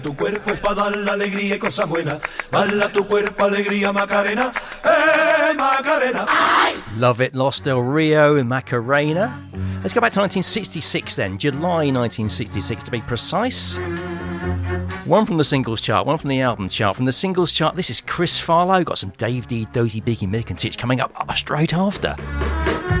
Tu cuerpo es para dar la alegría y cosas buenas. Bala tu cuerpo, alegría, Macarena. Macarena. Love It, Lost Del Rio and Macarena. Let's go back to 1966 then, July 1966 to be precise. One from the singles chart, one from the album chart. From the singles chart, this is Chris Farlowe. Got some Dave D, Dozy, Biggie, Mick and Titch coming up straight after.